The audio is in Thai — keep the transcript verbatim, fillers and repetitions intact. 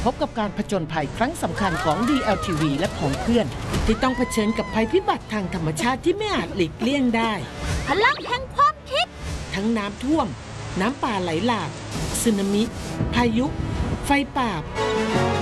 พบกับการผจญภัยครั้งสำคัญของ ดี แอล ที วี และของเพื่อนที่ต้องเผชิญกับภัยพิบัติทางธรรมชาติที่ไม่อาจหลีกเลี่ยงได้พลังแห่งความคิดทั้งน้ำท่วมน้ำป่าไหลหลากสึนามิพายุไฟป่า